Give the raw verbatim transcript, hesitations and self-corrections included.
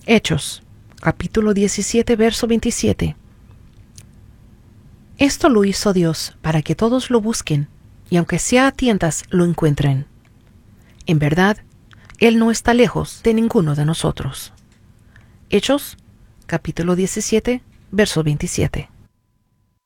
Hechos, capítulo diecisiete, verso veintisiete. Esto lo hizo Dios para que todos lo busquen, y aunque sea a tientas, lo encuentren. En verdad, Él no está lejos de ninguno de nosotros. Hechos, capítulo diecisiete, verso veintisiete.